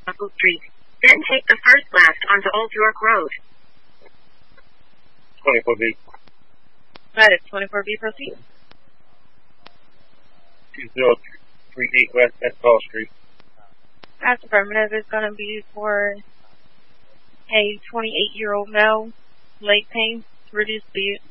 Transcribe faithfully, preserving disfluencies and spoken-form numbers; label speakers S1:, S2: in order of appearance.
S1: Apple Street. Then take the first left onto Old York Road.
S2: twenty-four B.
S3: That is twenty-four B, proceed.
S2: two zero three eight West Escall Street.
S3: That's affirmative. It's going to be for a twenty-eight-year-old male, leg pain, reduced speed.